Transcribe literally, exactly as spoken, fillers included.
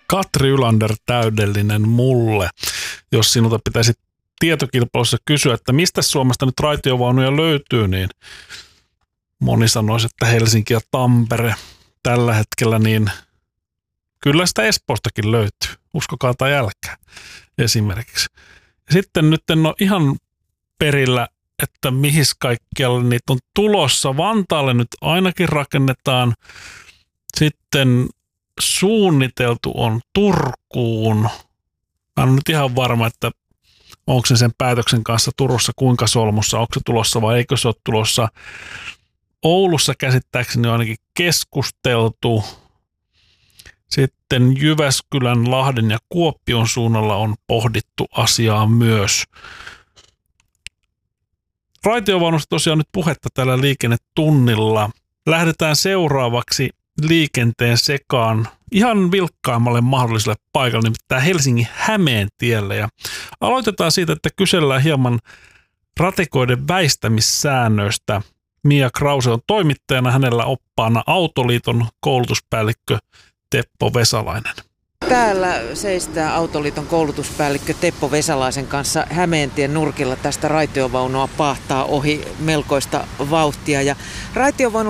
Katri Ylander, täydellinen mulle. Jos sinulta pitäisi tietokilpailussa kysyä, että mistä Suomesta nyt raitiovaunuja löytyy, niin moni sanoisi, että Helsinki ja Tampere tällä hetkellä, niin kyllä sitä Espoostakin löytyy, uskokaa tai älkää esimerkiksi. Sitten nyt en ole ihan perillä, että mihin kaikkialle niitä on tulossa. Vantaalle nyt ainakin rakennetaan. Sitten suunniteltu on Turkuun. Mä en ole nyt ihan varma, että onko se sen päätöksen kanssa Turussa kuinka solmussa, onko se tulossa vai eikö se ole tulossa. Oulussa käsittääkseni on ainakin keskusteltu. Sitten Jyväskylän, Lahden ja Kuopion suunnalla on pohdittu asiaa myös. Raitiovaunusta tosiaan nyt puhetta tällä liikennetunnilla. Lähdetään seuraavaksi liikenteen sekaan ihan vilkkaammalle mahdolliselle paikalle, nimittäin Helsingin Hämeentielle. Ja aloitetaan siitä, että kysellään hieman ratikoiden väistämissäännöistä. Mia Krause on toimittajana, hänellä oppaana Autoliiton koulutuspäällikkö Teppo Vesalainen. Täällä seistää Autoliiton koulutuspäällikkö Teppo Vesalaisen kanssa Hämeentien nurkilla. Tästä raitiovaunua pahtaa ohi melkoista vauhtia. Ja raitiovaunu